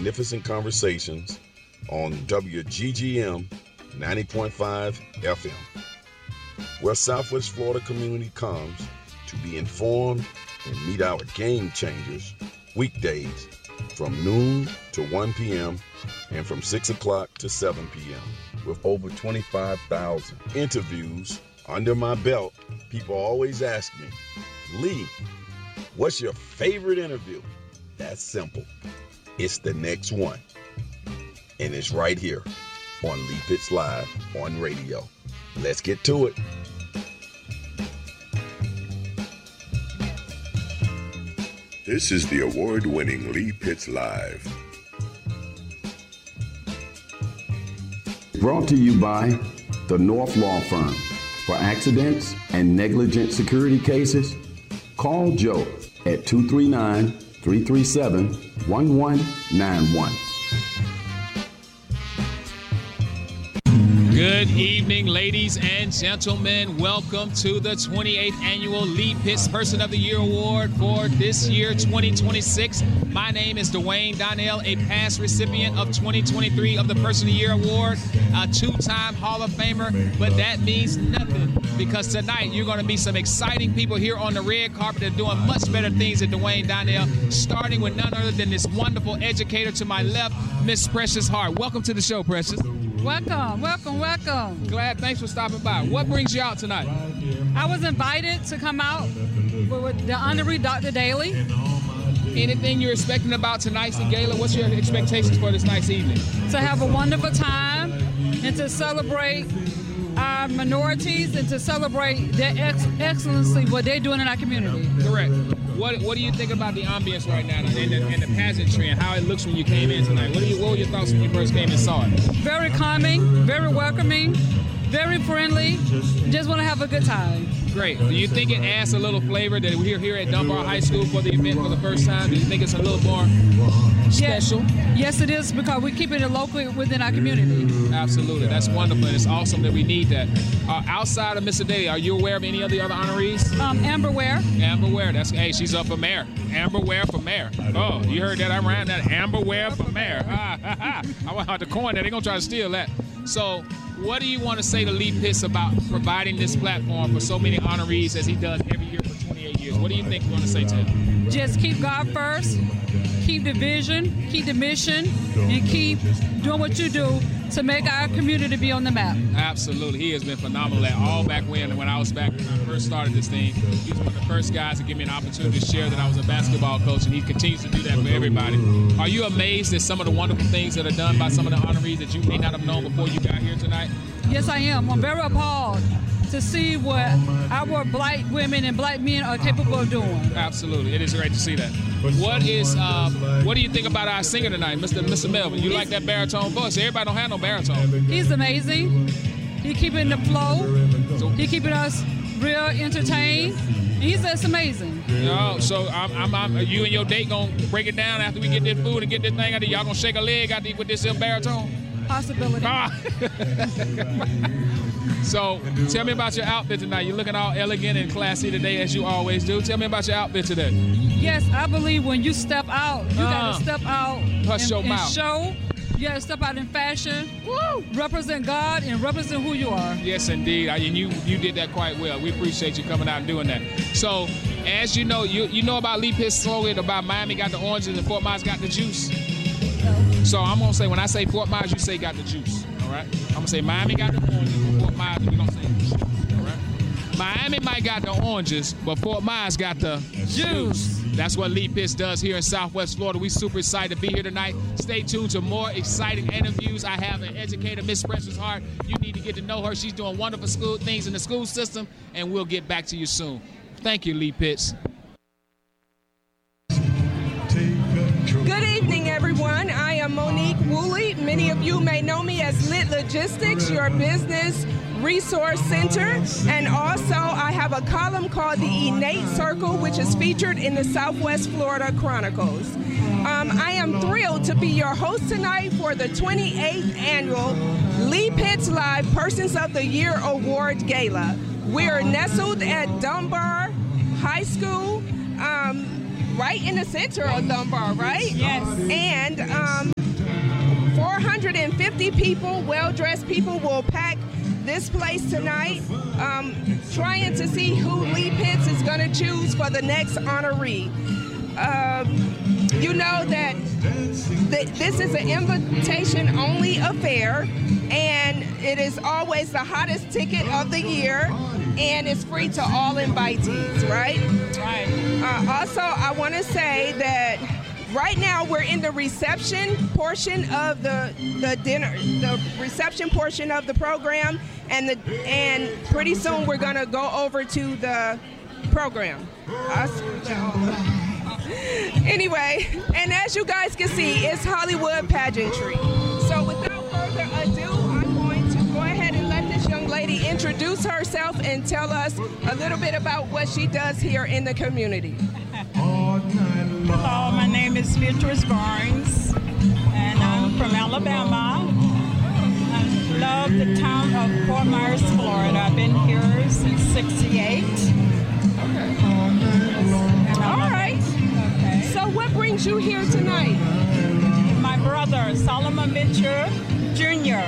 magnificent conversations on WGGM 90.5 FM, where Southwest Florida community comes to be informed and meet our game changers weekdays from noon to 1 p.m. and from 6 o'clock to 7 p.m. with over 25,000 interviews under my belt. People always ask me, Lee, what's your favorite interview? That's simple. It's the next one. And it's right here on Lee Pitts Live on radio. Let's get to it. This is the award-winning Lee Pitts Live. Brought to you by the North Law Firm. For accidents and negligent security cases, call Joe at 239-337-1191. Good evening, ladies and gentlemen. Welcome to the 28th Annual Lee Pitts Person of the Year Award for this year, 2026. My name is Dwayne Donnell, a past recipient of 2023 of the Person of the Year Award, a two-time Hall of Famer, but that means nothing because tonight you're going to meet some exciting people here on the red carpet that are doing much better things than Dwayne Donnell, starting with none other than this wonderful educator to my left, Miss Precious Hart. Welcome to the show, Precious. Welcome. Glad. Thanks for stopping by. What brings you out tonight? I was invited to come out with the honorary Dr. Daly. Anything you're expecting about tonight's gala? What's your expectations for this night's evening? To have a wonderful time and to celebrate our minorities and to celebrate their excellency, what they're doing in our community. Correct. What do you think about the ambience right now and the pageantry and how it looks when you came in tonight? What were your thoughts when you first came and saw it? Very calming, very welcoming, very friendly. Just want to have a good time. Great. Do you think it adds a little flavor that we're here at Dunbar High School for the event for the first time? Do you think it's a little more special? Yes, it is, because we're keeping it local within our community. Absolutely. That's wonderful. And it's awesome that we need that. Outside of Mr. Daly, are you aware of any of the other honorees? Amber Ware. Amber Ware. Hey, she's up for mayor. Amber Ware for mayor. Oh, you heard that? I ran that. Amber Ware for mayor. I want to coin that. They're going to try to steal that. So, what do you want to say to Lee Pitts about providing this platform for so many honorees as he does every year for 28 years? What do you think you want to say to him? Just keep God first, keep the vision, keep the mission, and keep doing what you do to make our community be on the map. Absolutely. He has been phenomenal at all back when I was back when I first started this thing. He was one of the first guys to give me an opportunity to share that I was a basketball coach, and he continues to do that for everybody. Are you amazed at some of the wonderful things that are done by some of the honorees that you may not have known before you got here tonight? Yes, I am. I'm very appalled to see what our black women and black men are capable of doing. Absolutely. It is great to see that. What do you think about our singer tonight, Mr. Melvin? You like that baritone voice? Everybody don't have no baritone. He's amazing. He keeping the flow. He keeping us real entertained. He's just amazing. So you and your date gonna break it down after we get this food and get this thing out of y'all gonna shake a leg out with this baritone? Possibility. So, tell me about your outfit tonight. You're looking all elegant and classy today, as you always do. Tell me about your outfit today. Yes, I believe when you step out, you got to step out and show. You got to step out in fashion, represent God, and represent who you are. Yes, indeed. And you did that quite well. We appreciate you coming out and doing that. So, as you know, you know about Lee Pitts' slogan about Miami got the oranges and Fort Myers got the juice. So I'm going to say, when I say Fort Myers, you say got the juice, all right? I'm going to say Miami got the oranges, but Fort Myers, we're going to say juice, all right? Miami might got the oranges, but Fort Myers got the juice. That's what Lee Pitts does here in Southwest Florida. We're super excited to be here tonight. Stay tuned to more exciting interviews. I have an educator, Miss Precious Hart. You need to get to know her. She's doing wonderful school things in the school system, and we'll get back to you soon. Thank you, Lee Pitts. Good evening, everyone. I am Monique Woolley. Many of you may know me as Lit Logistics, your business resource center. And also, I have a column called The Innate Circle, which is featured in the Southwest Florida Chronicles. I am thrilled to be your host tonight for the 28th Annual Lee Pitts Live Persons of the Year Award Gala. We are nestled at Dunbar High School, right in the center of Dunbar, right? Yes. And 50 people, well-dressed people, will pack this place tonight, trying to see who Lee Pitts is going to choose for the next honoree. You know that this is an invitation-only affair, and it is always the hottest ticket of the year, and it's free to all invitees, right? Right. Also, I want to say that right now we're in the reception portion of the dinner, the reception portion of the program, and pretty soon we're going to go over to the program. Anyway, and as you guys can see, it's Hollywood pageantry. So without further ado, I'm going to go ahead and let this young lady introduce herself and tell us a little bit about what she does here in the community. Hello, my name is Beatrice Barnes, and I'm from Alabama. I love the town of Fort Myers, Florida. I've been here since '68. All right. Okay. So what brings you here tonight? My brother, Solomon Mitchell Jr.,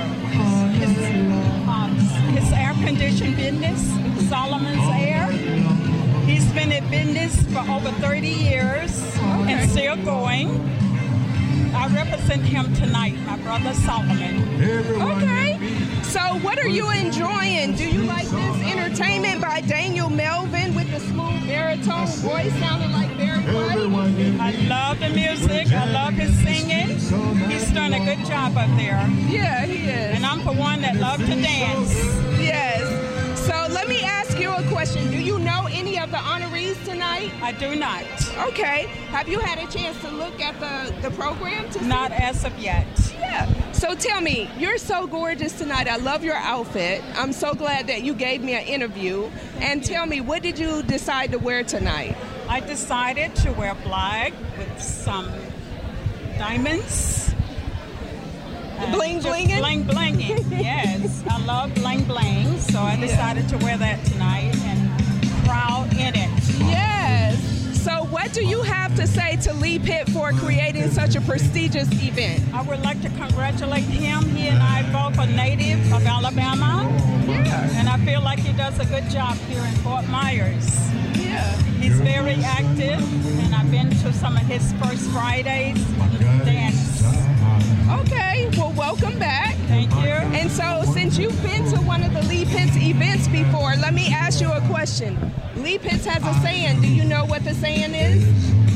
his air-conditioned business, Solomon's Air. He's been in business for over 30 years and still going. I represent him tonight, my brother Solomon. Okay. So what are you enjoying? Do you like this entertainment by Daniel Melvin with the smooth baritone voice sounding like Barry White? I love the music. I love his singing. He's done a good job up there. Yeah, he is. And I'm for one that loves to dance. Yes. So let me ask you a question. Do you know any of the honorees tonight? I do not. Okay. Have you had a chance to look at the program? Not as of yet. Yeah. So tell me, you're so gorgeous tonight. I love your outfit. I'm so glad that you gave me an interview. And tell me, what did you decide to wear tonight? I decided to wear black with some diamonds. Bling blinging? Bling blinging, yes. I love bling bling, so I decided to wear that tonight and proud in it. Yes. So what do you have to say to Lee Pitt for creating such a prestigious event? I would like to congratulate him. He and I both are native of Alabama. Yeah. And I feel like he does a good job here in Fort Myers. Yeah. He's very active, and I've been to some of his First Fridays dance. Okay, well, welcome back. Thank you. And so, since you've been to one of the Lee Pitts events before, let me ask you a question. Lee Pitts has a saying. Do you know what the saying is?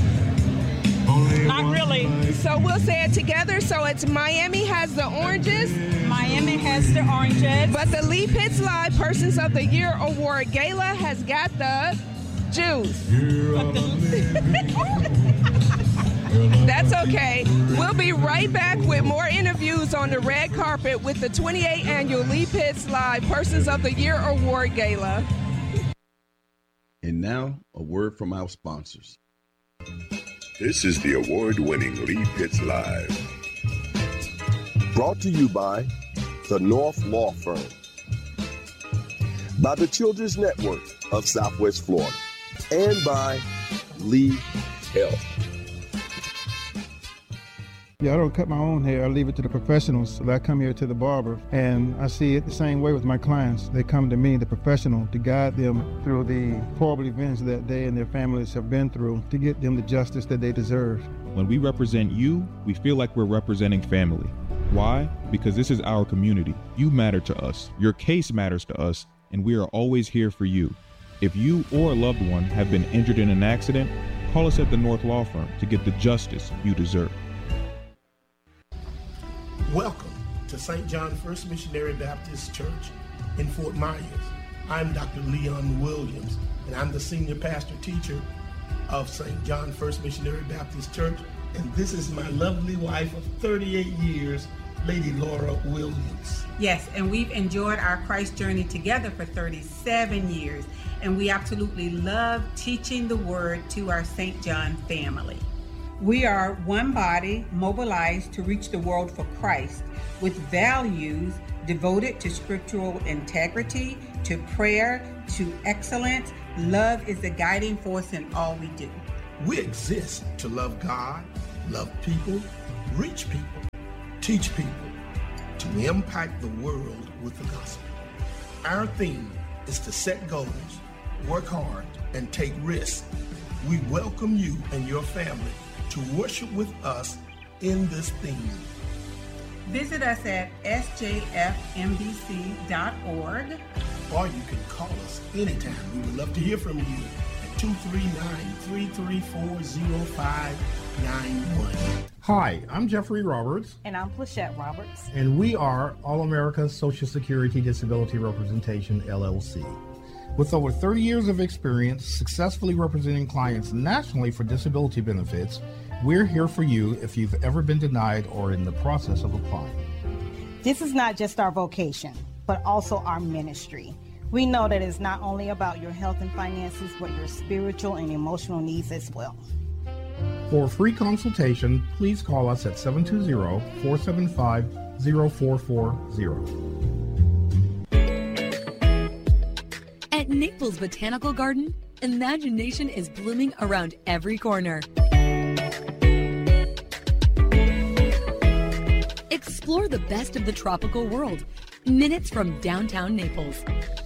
Not really. So we'll say it together. So it's Miami has the oranges. Miami has the oranges. But the Lee Pitts Live Persons of the Year Award Gala has got the juice. That's okay. We'll be right back with more interviews on the red carpet with the 28th Annual Lee Pitts Live Persons of the Year Award Gala. And now, a word from our sponsors. This is the award-winning Lee Pitts Live. Brought to you by the North Law Firm, by the Children's Network of Southwest Florida, and by Lee Health. Yeah, I don't cut my own hair. I leave it to the professionals. So I come here to the barber, and I see it the same way with my clients. They come to me, the professional, to guide them through the horrible events that they and their families have been through to get them the justice that they deserve. When we represent you, we feel like we're representing family. Why? Because this is our community. You matter to us. Your case matters to us, and we are always here for you. If you or a loved one have been injured in an accident, call us at the North Law Firm to get the justice you deserve. Welcome to St. John First Missionary Baptist Church in Fort Myers. I'm Dr. Leon Williams, and I'm the senior pastor teacher of St. John First Missionary Baptist Church, and this is my lovely wife of 38 years, Lady Laura Williams. Yes, and we've enjoyed our Christ journey together for 37 years, and we absolutely love teaching the Word to our St. John family. We are one body mobilized to reach the world for Christ with values devoted to scriptural integrity, to prayer, to excellence. Love is the guiding force in all we do. We exist to love God, love people, reach people, teach people, to impact the world with the gospel. Our theme is to set goals, work hard, and take risks. We welcome you and your family to worship with us in this theme. Visit us at sjfmbc.org. Or you can call us anytime. We would love to hear from you at 239-334-0591. Hi, I'm Jeffrey Roberts. And I'm Plachette Roberts. And we are All America Social Security Disability Representation, LLC. With over 30 years of experience successfully representing clients nationally for disability benefits, we're here for you if you've ever been denied or in the process of applying. This is not just our vocation, but also our ministry. We know that it's not only about your health and finances, but your spiritual and emotional needs as well. For a free consultation, please call us at 720-475-0440. At Naples Botanical Garden, imagination is blooming around every corner. Explore the best of the tropical world, minutes from downtown Naples.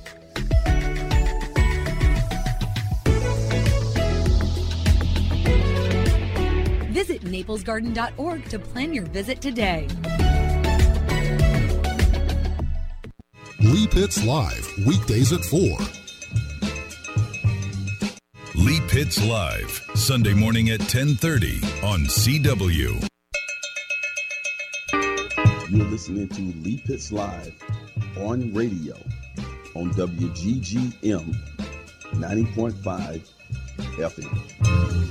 Visit naplesgarden.org to plan your visit today. Lee Pitts Live, weekdays at 4. Lee Pitts Live, Sunday morning at 10:30 on CW. You're listening to Lee Pitts Live on radio on WGGM 90.5 FM.